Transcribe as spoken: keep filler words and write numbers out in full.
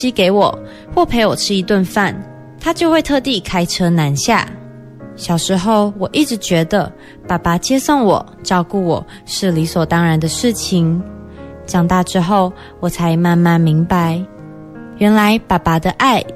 西给我，或陪我吃一顿饭，他就会特地开车南下。小时候我一直觉得爸爸接送我、照顾我是理所当然的事情，长大之后我才慢慢明白，原来爸爸的爱